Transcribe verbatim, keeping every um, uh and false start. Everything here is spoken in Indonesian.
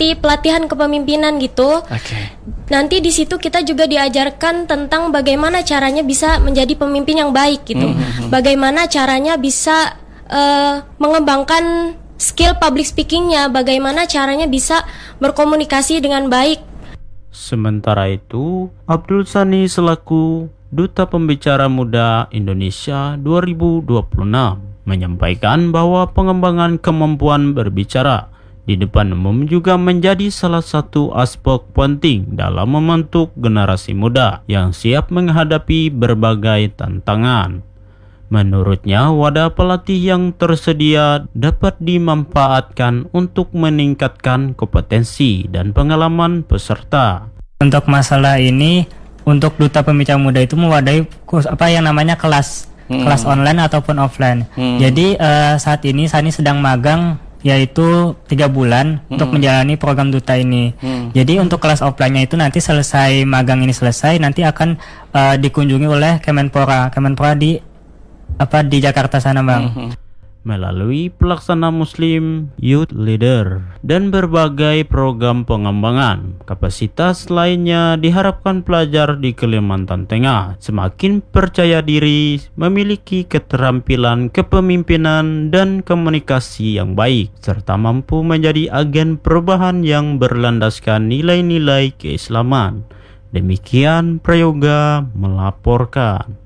seperti pelatihan kepemimpinan gitu. Oke. Nanti di situ kita juga diajarkan tentang bagaimana caranya bisa menjadi pemimpin yang baik gitu. Mm-hmm. Bagaimana caranya bisa uh, mengembangkan skill public speakingnya, bagaimana caranya bisa berkomunikasi dengan baik. Sementara itu, Abdul Sani selaku Duta Pembicara Muda Indonesia dua ribu dua puluh enam menyampaikan bahwa pengembangan kemampuan berbicara di depan umum juga menjadi salah satu aspek penting dalam membentuk generasi muda yang siap menghadapi berbagai tantangan. Menurutnya, wadah pelatih yang tersedia dapat dimanfaatkan untuk meningkatkan kompetensi dan pengalaman peserta. Untuk masalah ini, untuk Duta Pembicara Muda itu mewadahi apa yang namanya kelas, hmm. kelas online ataupun offline. Hmm. Jadi uh, saat ini Sani sedang magang, yaitu tiga bulan hmm. untuk menjalani program Duta ini. Hmm. Jadi untuk kelas offline-nya itu nanti selesai magang ini selesai, nanti akan uh, dikunjungi oleh Kemenpora, Kemenpora di apa di Jakarta sana, Bang. Mm-hmm. Melalui pelaksana Muslim Youth Leader dan berbagai program pengembangan kapasitas lainnya, diharapkan pelajar di Kalimantan Tengah semakin percaya diri, memiliki keterampilan kepemimpinan dan komunikasi yang baik, serta mampu menjadi agen perubahan yang berlandaskan nilai-nilai keislaman. Demikian Prayoga melaporkan.